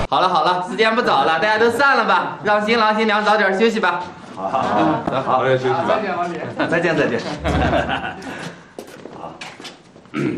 好了好了，时间不早了，大家都散了吧，让新郎新娘早点休息吧。 好，早点休息吧。 再见，王姐。 再见再见。 好。